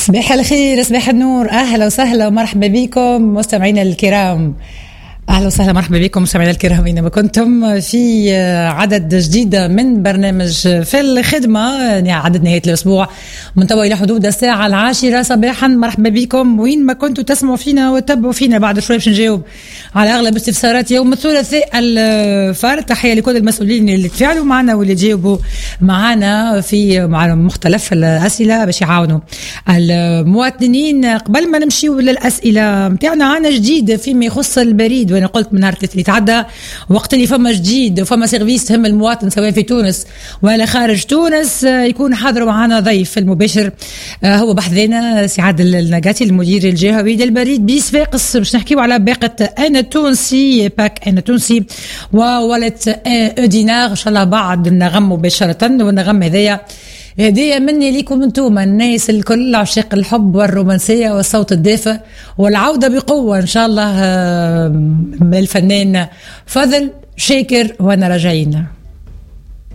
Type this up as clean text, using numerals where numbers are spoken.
صباح الخير، صباح النور، أهلا وسهلا ومرحبا بكم مستمعينا الكرام. أهلا وسهلا مرحبا بكم مستمعينا الكرام أينما كنتم في عدد جديد من برنامج في الخدمة، عدد نهاية الأسبوع من توا إلى حدود الساعة 10 صباحا. مرحبا بكم وين ما كنتوا تسمعوا فينا وتتبعوا فينا. بعد شوي باش نجاوب على أغلب استفسارات يوم الثلاثاء الفار. تحية لكل المسؤولين اللي تفاعلوا معنا واللي جاوبوا معنا في مختلف الأسئلة باش يعاونوا المواطنين. قبل ما نمشيو للأسئلة متاعنا، عنا جديد فيما يخص البريد، وانا قلت من نهار الثلاث اللي تعدى وقت اللي فما جديد وفما سيرفيس تهم المواطن سواء في تونس ولا خارج تونس يكون حاضر معنا ضيف المباشر هو بحثنا سي عادل النقاتي المدير الجهوي للبريد بصفاقس. باش نحكيو على باقة انا تونسي، باك انا تونسي وولت دينار ان شاء الله بعد النغم مباشرة. والنغم هذايا هدية مني ليكم انتم الناس الكل عشاق الحب والرومانسية والصوت الدافئ والعودة بقوة ان شاء الله من الفنان فضل شاكر. وانا راجعين